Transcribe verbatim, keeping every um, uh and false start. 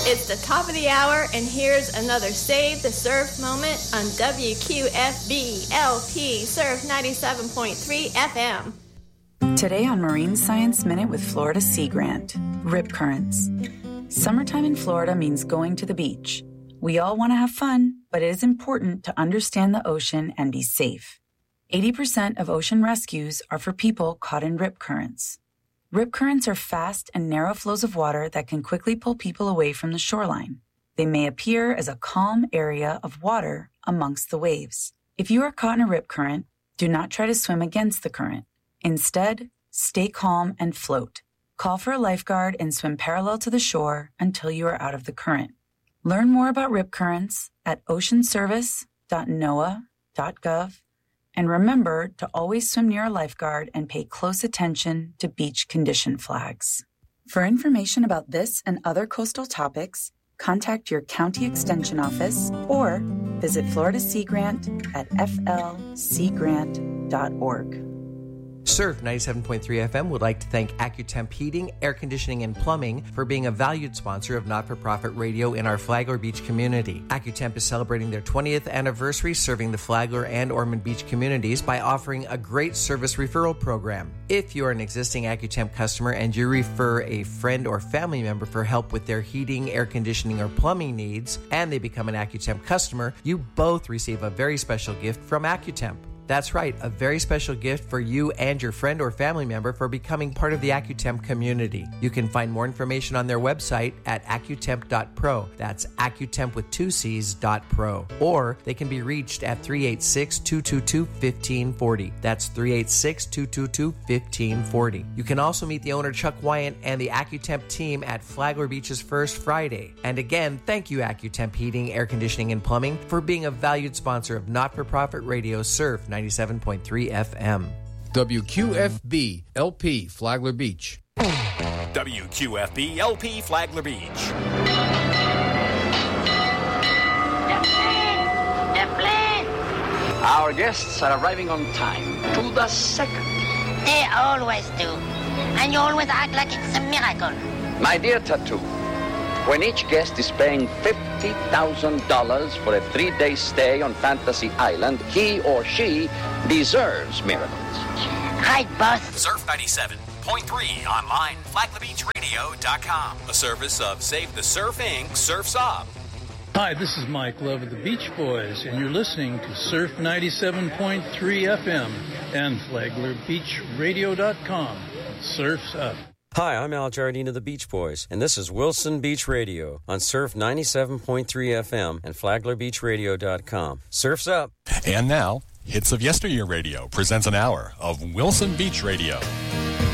It's the top of the hour, and here's another Save the Surf moment on W Q F B L P Surf ninety-seven point three F M. Today on Marine Science Minute with Florida Sea Grant, rip currents. Summertime in Florida means going to the beach. We all want to have fun, but it is important to understand the ocean and be safe. eighty percent of ocean rescues are for people caught in rip currents. Rip currents are fast and narrow flows of water that can quickly pull people away from the shoreline. They may appear as a calm area of water amongst the waves. If you are caught in a rip current, do not try to swim against the current. Instead, stay calm and float. Call for a lifeguard and swim parallel to the shore until you are out of the current. Learn more about rip currents at ocean service dot N O A A dot gov. And remember to always swim near a lifeguard and pay close attention to beach condition flags. For information about this and other coastal topics, contact your county extension office or visit Florida Sea Grant at f l sea grant dot org. Surf ninety-seven point three F M would like to thank AccuTemp Heating, Air Conditioning, and Plumbing for being a valued sponsor of not-for-profit radio in our Flagler Beach community. AccuTemp is celebrating their twentieth anniversary serving the Flagler and Ormond Beach communities by offering a great service referral program. If you are an existing AccuTemp customer and you refer a friend or family member for help with their heating, air conditioning, or plumbing needs, and they become an AccuTemp customer, you both receive a very special gift from AccuTemp. That's right, a very special gift for you and your friend or family member for becoming part of the AccuTemp community. You can find more information on their website at accutemp dot pro. That's AccuTemp with two C's dot pro. Or they can be reached at three eight six, two two two, one five four zero. That's three eight six, two two two, one five four zero. You can also meet the owner Chuck Wyant and the AccuTemp team at Flagler Beach's First Friday. And again, thank you AccuTemp Heating, Air Conditioning, and Plumbing for being a valued sponsor of not-for-profit radio Surf ninety-seven point three F M. W Q F B L P Flagler Beach. W Q F B L P Flagler Beach. Our guests are arriving on time, to the second. They always do. And you always act like it's a miracle. My dear Tattoo, when each guest is paying fifty thousand dollars for a three-day stay on Fantasy Island, he or she deserves miracles. Right, boss. Surf ninety-seven point three online, flagler beach radio dot com. A service of Save the Surf Incorporated. Surf's Up. Hi, this is Mike Love of the Beach Boys, and you're listening to Surf ninety-seven point three F M and flagler beach radio dot com. Surf's Up. Hi, I'm Al Jardine of the Beach Boys, and this is Wilson Beach Radio on Surf ninety-seven point three F M and flagler beach radio dot com. Surf's Up. And now, Hits of Yesteryear Radio presents an hour of Wilson Beach Radio.